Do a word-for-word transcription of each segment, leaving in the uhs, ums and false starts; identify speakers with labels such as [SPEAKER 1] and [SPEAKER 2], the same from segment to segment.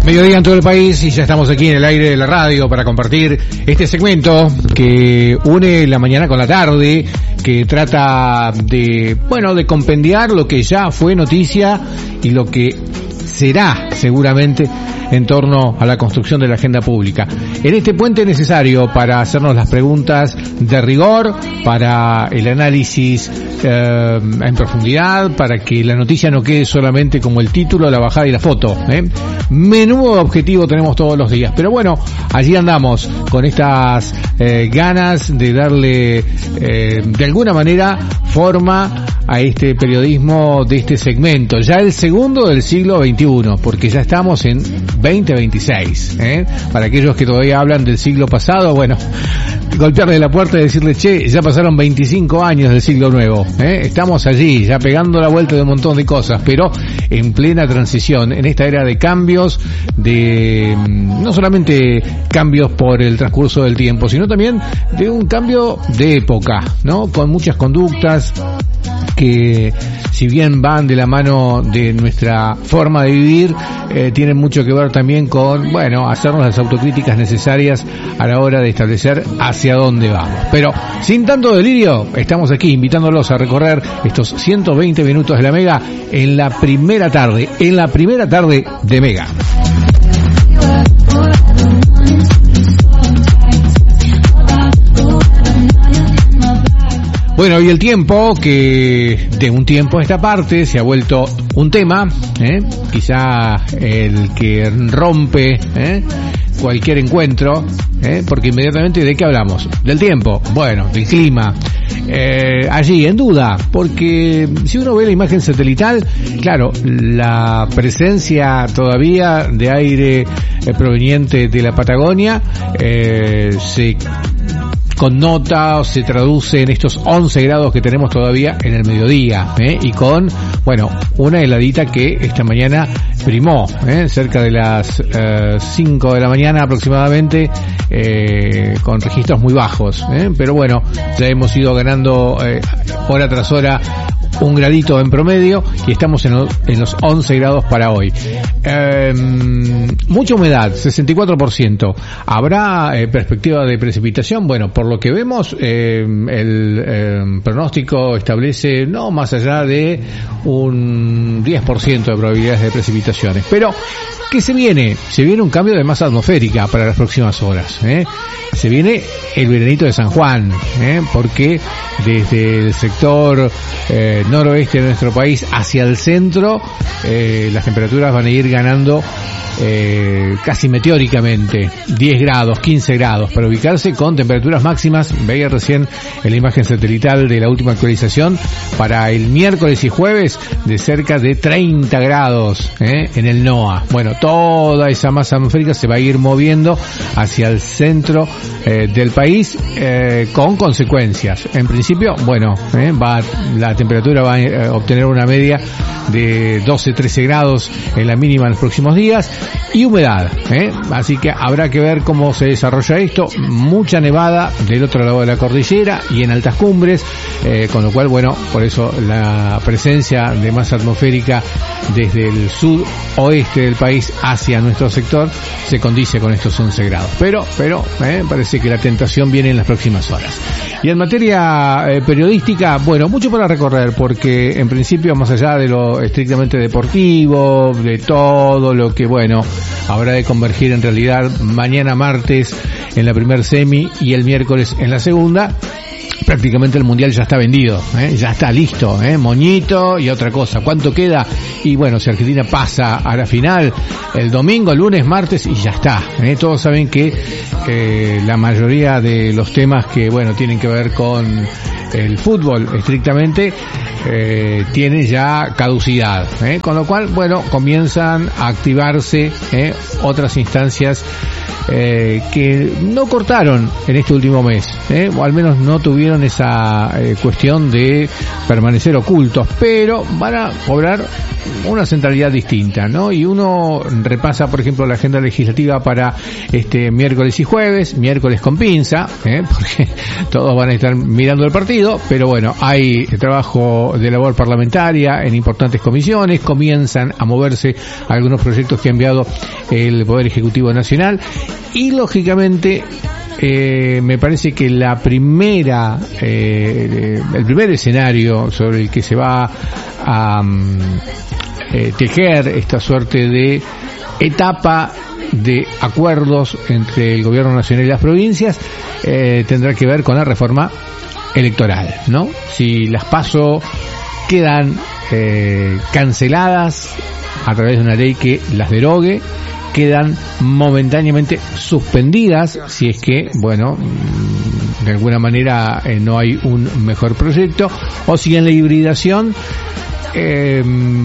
[SPEAKER 1] Mediodía en todo el país y ya estamos aquí en el aire de la radio para compartir este segmento que une la mañana con la tarde, que trata de, bueno, de compendiar lo que ya fue noticia y lo que será seguramente en torno a la construcción de la agenda pública. En este puente necesario para hacernos las preguntas de rigor, para el análisis eh, en profundidad, para que la noticia no quede solamente como el título, la bajada y la foto. ¿eh? Menudo objetivo tenemos todos los días. Pero bueno, allí andamos con estas eh, ganas de darle eh, de alguna manera forma a este periodismo de este segmento. Ya el segundo del siglo veintiuno, porque ya estamos en veinte veintiséis. ¿eh? Para aquellos que todavía hablan del siglo pasado, bueno, golpearle la puerta y decirle, che, ya pasaron veinticinco años del siglo nuevo. ¿eh? Estamos allí, ya pegando la vuelta de un montón de cosas, pero en plena transición, en esta era de cambios, de no solamente cambios por el transcurso del tiempo, sino también de un cambio de época, ¿no? Con muchas conductas que, si bien van de la mano de nuestra forma de vivir, eh, tienen mucho que ver también con, bueno, hacernos las autocríticas necesarias a la hora de establecer hacia dónde vamos. Pero sin tanto delirio, estamos aquí invitándolos a recorrer estos ciento veinte minutos de la Mega en la primera tarde, en la primera tarde de Mega. Bueno, y el tiempo, que de un tiempo a esta parte se ha vuelto un tema, ¿eh? quizá el que rompe ¿eh? cualquier encuentro, ¿eh? porque inmediatamente ¿de qué hablamos? Del tiempo, bueno, del clima, eh, allí en duda, porque si uno ve la imagen satelital, claro, la presencia todavía de aire eh, proveniente de la Patagonia eh, se connota o se traduce en estos once grados que tenemos todavía en el mediodía, ¿eh? y con, bueno, una heladita que esta mañana primó, ¿eh? cerca de las eh, cinco de la mañana aproximadamente, eh, con registros muy bajos, ¿eh? pero bueno, ya hemos ido ganando eh, hora tras hora un gradito en promedio y estamos en, lo, en los once grados para hoy. Eh, mucha humedad, sesenta y cuatro por ciento. ¿Habrá eh, perspectiva de precipitación? Bueno, por lo que vemos, eh, el eh, pronóstico establece no más allá de un diez por ciento de probabilidades de precipitaciones. Pero, ¿qué se viene? Se viene un cambio de masa atmosférica para las próximas horas. ¿eh? Se viene el veranito de San Juan, ¿eh? porque desde el sector eh, noroeste de nuestro país hacia el centro, eh, las temperaturas van a ir ganando eh, casi meteóricamente, diez grados, quince grados, para ubicarse con temperaturas máximas, veía recién en la imagen satelital de la última actualización, para el miércoles y jueves de cerca de treinta grados ¿eh? en el NOA. Bueno, toda esa masa atmosférica se va a ir moviendo hacia el centro eh, del país eh, con consecuencias. En principio, bueno, eh, va la temperatura va a obtener una media de doce, trece grados en la mínima en los próximos días y humedad, ¿eh? así que habrá que ver cómo se desarrolla esto. Mucha nevada del otro lado de la cordillera y en altas cumbres, eh, con lo cual, bueno, por eso la presencia de masa atmosférica desde el sudoeste del país hacia nuestro sector se condice con estos once grados. Pero, pero, eh, parece que la tentación viene en las próximas horas. Y en materia eh, periodística, bueno, mucho para recorrer, porque en principio, más allá de lo estrictamente deportivo, de todo lo que, bueno, habrá de convergir en realidad mañana martes en la primer semi y el miércoles en la segunda, prácticamente el mundial ya está vendido, ¿eh? ya está listo, ¿eh? moñito y otra cosa. ¿Cuánto queda? Y bueno, si Argentina pasa a la final el domingo, lunes, martes y ya está. ¿eh? Todos saben que eh, la mayoría de los temas que, bueno, tienen que ver con el fútbol estrictamente eh, tienen ya caducidad, ¿eh? con lo cual, bueno, comienzan a activarse ¿eh? otras instancias eh, que no cortaron en este último mes, ¿eh? o al menos no tuvieron esa eh, cuestión de permanecer ocultos, pero van a cobrar una centralidad distinta, ¿no? Y uno repasa, por ejemplo, la agenda legislativa para este miércoles y jueves, miércoles con pinza, ¿eh? porque todos van a estar mirando el partido, sentido, pero bueno, hay trabajo de labor parlamentaria en importantes comisiones, comienzan a moverse algunos proyectos que ha enviado el Poder Ejecutivo Nacional y lógicamente eh, me parece que la primera, eh, el primer escenario sobre el que se va a um, eh, tejer esta suerte de etapa de acuerdos entre el gobierno nacional y las provincias eh, tendrá que ver con la reforma electoral, ¿no? Si las PASO quedan eh, canceladas a través de una ley que las derogue, quedan momentáneamente suspendidas si es que, bueno, de alguna manera eh, no hay un mejor proyecto, o si en la hibridación eh,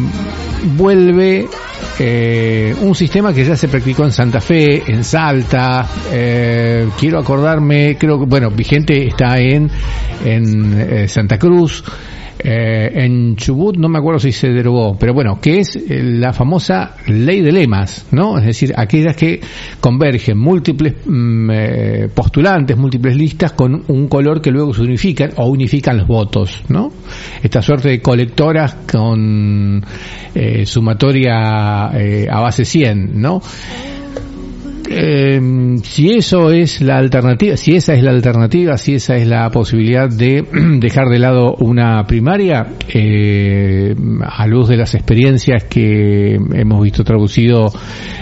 [SPEAKER 1] vuelve eh, un sistema que ya se practicó en Santa Fe, en Salta, eh, quiero acordarme, creo que, bueno, vigente está en, en eh, Santa Cruz, Eh, en Chubut no me acuerdo si se derogó, pero bueno, que es eh, la famosa ley de lemas, ¿no? Es decir, aquellas que convergen múltiples mm, eh, postulantes, múltiples listas con un color que luego se unifican o unifican los votos, ¿no? Esta suerte de colectoras con eh, sumatoria eh, a base cien, ¿no? Eh, si eso es la alternativa, si esa es la alternativa, si esa es la posibilidad de dejar de lado una primaria, eh, a luz de las experiencias que hemos visto traducido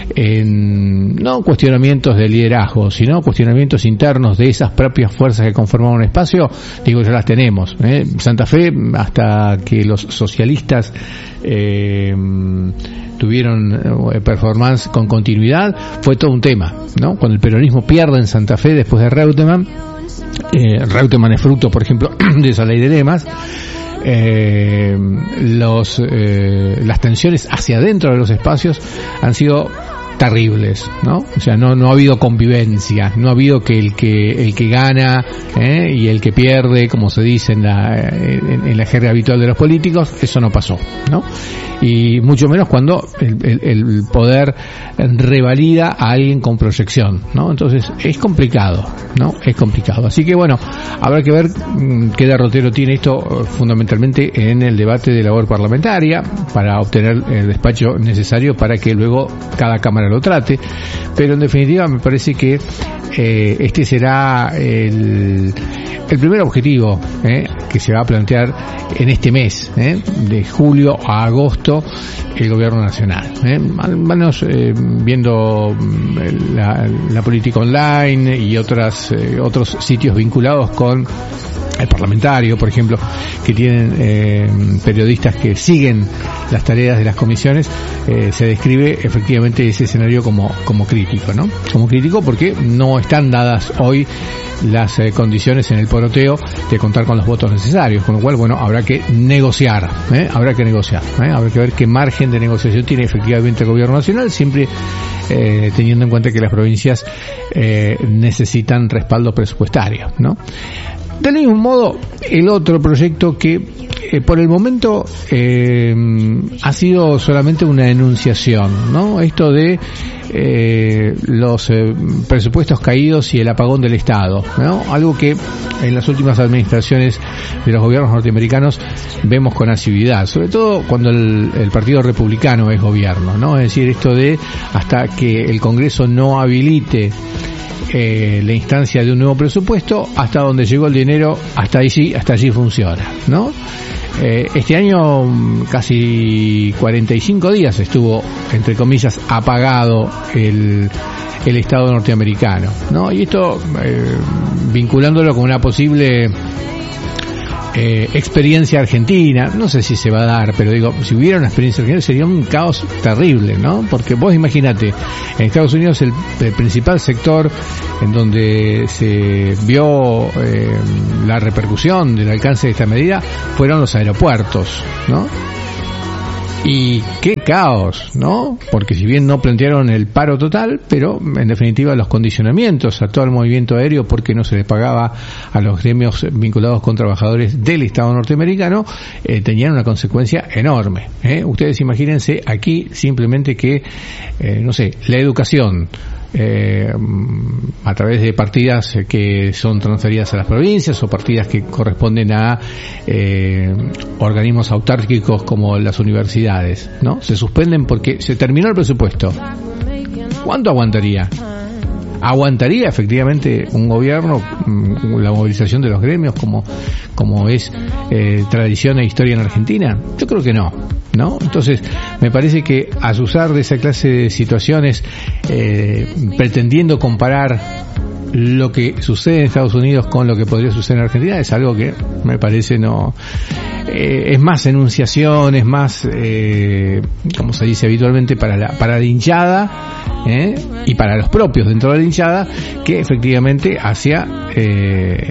[SPEAKER 1] en no cuestionamientos de liderazgo, sino cuestionamientos internos de esas propias fuerzas que conforman un espacio, digo, ya las tenemos, ¿eh? Santa Fe, hasta que los socialistas eh, tuvieron eh, performance con continuidad, fue todo un tema, ¿no? Cuando el peronismo pierde en Santa Fe después de Reutemann, eh, Reutemann es fruto, por ejemplo, de esa ley de lemas, eh, los, eh, las tensiones hacia adentro de los espacios han sido terribles, ¿no? O sea, no no ha habido convivencia, no ha habido que el que el que gana ¿eh? y el que pierde, como se dice en la en, en la jerga habitual de los políticos, eso no pasó, ¿no? Y mucho menos cuando el, el, el poder revalida a alguien con proyección, ¿no? Entonces es complicado, ¿no? Es complicado. Así que bueno, habrá que ver qué derrotero tiene esto fundamentalmente en el debate de labor parlamentaria para obtener el despacho necesario para que luego cada cámara lo trate, pero en definitiva me parece que eh, este será el, el primer objetivo eh, que se va a plantear en este mes, eh, de julio a agosto, el gobierno nacional. Eh. Vamos eh, viendo la, la política online y otras eh, otros sitios vinculados con el parlamentario, por ejemplo, que tienen eh, periodistas que siguen las tareas de las comisiones, eh, se describe efectivamente ese escenario como como crítico, ¿no? Como crítico porque no están dadas hoy las eh, condiciones en el poroteo de contar con los votos necesarios, con lo cual, bueno, habrá que negociar, ¿eh? habrá que negociar, ¿eh? habrá que ver qué margen de negociación tiene efectivamente el gobierno nacional, siempre eh, teniendo en cuenta que las provincias eh, necesitan respaldo presupuestario, ¿no? Del mismo modo, el otro proyecto que eh, por el momento eh, ha sido solamente una enunciación, ¿no? Esto de eh, los eh, presupuestos caídos y el apagón del Estado, ¿no? Algo que en las últimas administraciones de los gobiernos norteamericanos vemos con asiduidad, sobre todo cuando el, el Partido Republicano es gobierno, ¿no? Es decir, esto de hasta que el Congreso no habilite Eh, la instancia de un nuevo presupuesto, hasta donde llegó el dinero, hasta allí, hasta allí funciona, ¿no? Eh, este año casi cuarenta y cinco días estuvo, entre comillas, apagado el, el Estado norteamericano, ¿no? Y esto, eh, vinculándolo con una posible Eh, experiencia argentina, no sé si se va a dar, pero digo, si hubiera una experiencia argentina sería un caos terrible, ¿no? Porque vos imagínate, en Estados Unidos el, el principal sector en donde se vio eh, la repercusión del alcance de esta medida fueron los aeropuertos, ¿no? Y qué caos, ¿no? Porque si bien no plantearon el paro total, pero en definitiva los condicionamientos a todo el movimiento aéreo porque no se les pagaba a los gremios vinculados con trabajadores del Estado norteamericano, eh, tenían una consecuencia enorme, ¿eh? Ustedes imagínense aquí simplemente que, eh, no sé, la educación, eh, a través de partidas que son transferidas a las provincias o partidas que corresponden a eh, organismos autárquicos como las universidades, ¿no? Se suspenden porque se terminó el presupuesto. ¿Cuánto aguantaría? ¿Aguantaría efectivamente un gobierno la movilización de los gremios como, como es eh, tradición e historia en Argentina? Yo creo que no, ¿no? Entonces, me parece que azuzar de esa clase de situaciones, eh, pretendiendo comparar lo que sucede en Estados Unidos con lo que podría suceder en Argentina, es algo que me parece no... Eh, es más enunciación, es más, eh, como se dice habitualmente, para la, para la hinchada, eh, y para los propios dentro de la hinchada, que efectivamente hacia eh,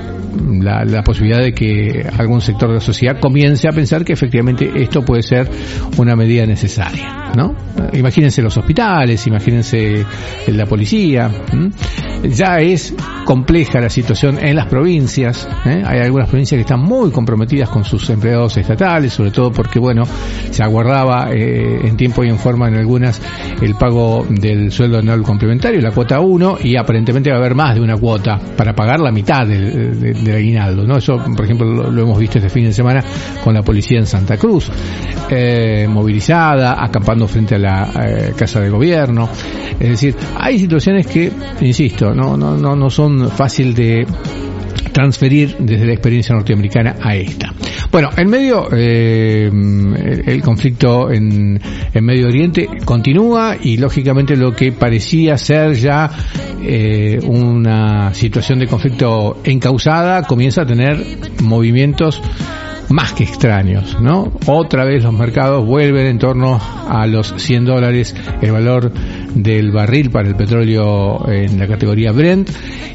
[SPEAKER 1] la, la posibilidad de que algún sector de la sociedad comience a pensar que efectivamente esto puede ser una medida necesaria, ¿no? Imagínense los hospitales, imagínense la policía. ¿m? Ya es compleja la situación en las provincias, ¿eh? Hay algunas provincias que están muy comprometidas con sus empleados estatales, sobre todo porque, bueno, se aguardaba eh, en tiempo y en forma en algunas el pago del sueldo anual complementario, la cuota uno, y aparentemente va a haber más de una cuota para pagar la mitad del, del, del aguinaldo, ¿no? Eso, por ejemplo, lo, lo hemos visto este fin de semana con la policía en Santa Cruz, eh, movilizada, acampando frente a la eh, Casa de Gobierno. Es decir, hay situaciones que, insisto, no no no no son fácil de transferir desde la experiencia norteamericana a esta. Bueno, en medio eh, el, el conflicto en, en Medio Oriente continúa y lógicamente lo que parecía ser ya eh, una situación de conflicto encausada comienza a tener movimientos más que extraños, ¿no? Otra vez los mercados vuelven en torno a los cien dólares el valor del barril para el petróleo en la categoría Brent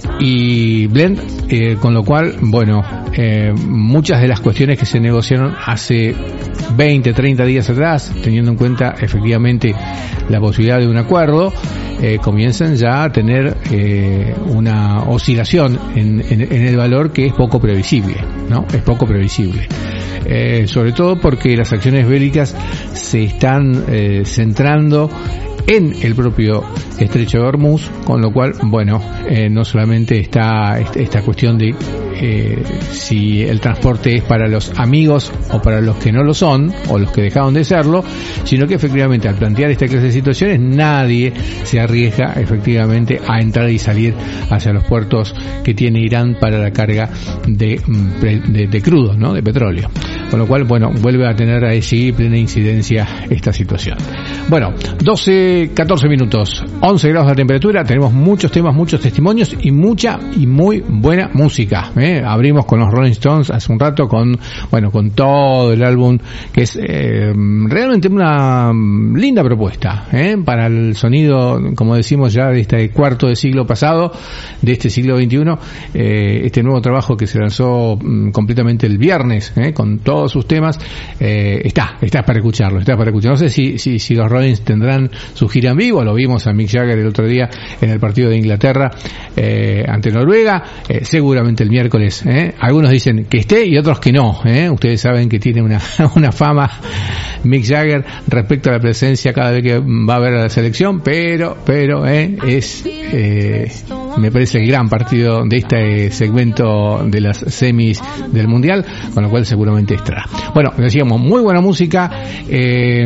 [SPEAKER 1] y Blend, eh, con lo cual, bueno, eh, muchas de las cuestiones que se negociaron hace veinte, treinta días atrás, teniendo en cuenta efectivamente la posibilidad de un acuerdo, eh, comienzan ya a tener eh, una oscilación en, en, en el valor que es poco previsible, ¿no? Es poco previsible. Eh, sobre todo porque las acciones bélicas se están eh, centrando en el propio estrecho de Hormuz, con lo cual, bueno, eh, no solamente está esta cuestión de eh, si el transporte es para los amigos o para los que no lo son, o los que dejaron de serlo, sino que efectivamente al plantear esta clase de situaciones nadie se arriesga efectivamente a entrar y salir hacia los puertos que tiene Irán para la carga de, de, de crudo, ¿no? De petróleo. Con lo cual, bueno, vuelve a tener ahí sí plena incidencia esta situación. Bueno, doce, catorce minutos, once grados la temperatura, tenemos muchos temas, muchos testimonios y mucha y muy buena música, ¿eh? Abrimos con los Rolling Stones hace un rato con, bueno, con todo el álbum que es eh, realmente una linda propuesta, ¿eh? Para el sonido, como decimos ya, de este cuarto de siglo pasado, de este siglo veintiuno, eh, este nuevo trabajo que se lanzó mm, completamente el viernes, ¿eh? Con todos sus temas, eh, está, está para escucharlo, está para escucharlo. No sé si, si, si los Rollins tendrán su gira en vivo, lo vimos a Mick Jagger el otro día en el partido de Inglaterra eh, ante Noruega, eh, seguramente el miércoles, eh. Algunos dicen que esté y otros que no, eh. Ustedes saben que tiene una, una fama Mick Jagger respecto a la presencia cada vez que va a ver a la selección, pero, pero, eh, es, eh, me parece el gran partido de este segmento de las semis del Mundial, con lo cual seguramente estará. Bueno, decíamos, muy buena música, eh,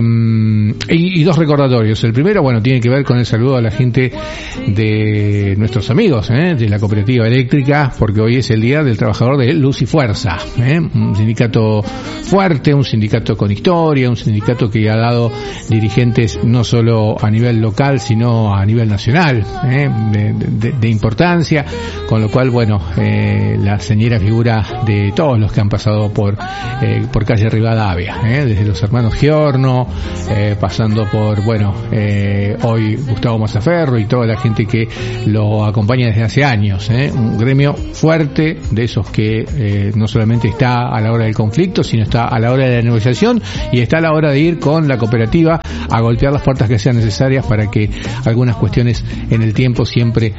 [SPEAKER 1] y, y dos recordatorios. El primero, bueno, tiene que ver con el saludo a la gente de nuestros amigos, eh, de la cooperativa eléctrica, porque hoy es el Día del Trabajador de Luz y Fuerza, eh, un sindicato fuerte, un sindicato con historia, un sindicato que ha dado dirigentes no solo a nivel local, sino a nivel nacional, eh, de, de, de importancia, con lo cual, bueno, eh, la señera figura de todos los que han pasado por eh, por calle Rivadavia, eh, desde los hermanos Giorno, eh, pasando por, bueno, eh, hoy Gustavo Mazzaferro y toda la gente que lo acompaña desde hace años, eh, un gremio fuerte, de esos que eh, no solamente está a la hora del conflicto, sino está a la hora de la negociación y está a la hora de ir con la cooperativa a golpear las puertas que sean necesarias para que algunas cuestiones en el tiempo siempre eh,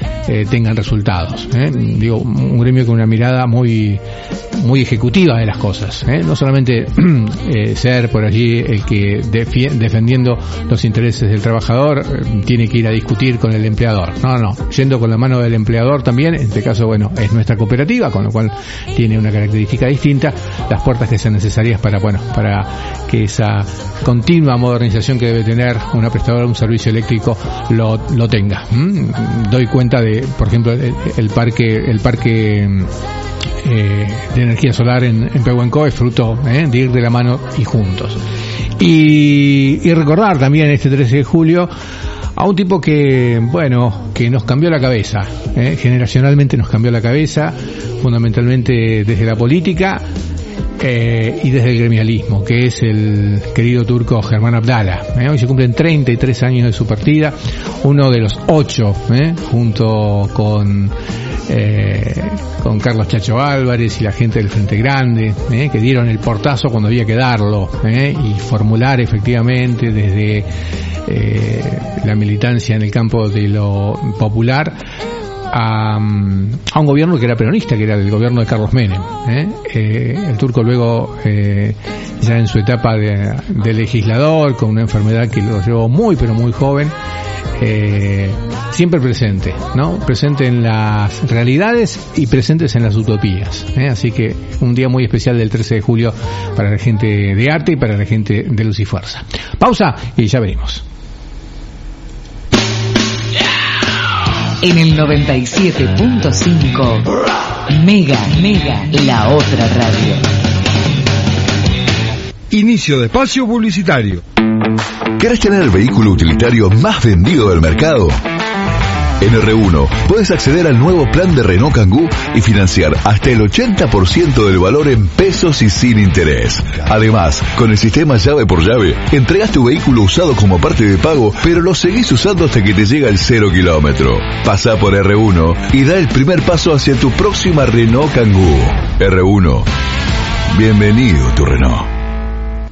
[SPEAKER 1] eh, tengan resultados. ¿eh? Digo, un gremio con una mirada muy muy ejecutiva de las cosas. ¿eh? No solamente eh, ser por allí el que defi- defendiendo los intereses del trabajador eh, tiene que ir a discutir con el empleador. No, no, yendo con la mano del empleador también. En este caso, bueno, es nuestra cooperativa, con lo cual tiene una característica distinta. Las puertas que sean necesarias para, bueno, para que esa continua modernización que debe tener una prestadora de un servicio eléctrico lo, lo tenga. ¿Mm? Doy cuenta de, por ejemplo, el, el parque, el parque eh, de energía solar en, en Pehuenco es fruto eh, de ir de la mano y juntos. Y, y recordar también este trece de julio a un tipo que, bueno, que nos cambió la cabeza, eh, generacionalmente nos cambió la cabeza, fundamentalmente desde la política eh, y desde el gremialismo, que es el querido turco Germán Abdala. Eh, hoy se cumplen treinta y tres años de su partida, uno de los ocho, eh, junto con eh, con Carlos Chacho Álvarez y la gente del Frente Grande, eh, que dieron el portazo cuando había que darlo, eh, y formular efectivamente desde Eh, la militancia en el campo de lo popular a, a un gobierno que era peronista, que era el gobierno de Carlos Menem. ¿eh? Eh, el turco luego, eh, ya en su etapa de, de legislador, con una enfermedad que lo llevó muy pero muy joven, eh, siempre presente, ¿no? Presente en las realidades y presentes en las utopías. ¿eh? Así que un día muy especial del trece de julio para la gente de arte y para la gente de Luz y Fuerza. Pausa y ya venimos.
[SPEAKER 2] En el noventa y siete punto cinco, Mega, Mega, la otra radio.
[SPEAKER 3] Inicio de espacio publicitario.
[SPEAKER 4] ¿Querés tener el vehículo utilitario más vendido del mercado? En R uno puedes acceder al nuevo plan de Renault Kangoo y financiar hasta el ochenta por ciento del valor en pesos y sin interés. Además, con el sistema llave por llave, entregas tu vehículo usado como parte de pago, pero lo seguís usando hasta que te llega el cero kilómetro. Pasa por R uno y da el primer paso hacia tu próxima Renault Kangoo. R uno. Bienvenido tu Renault.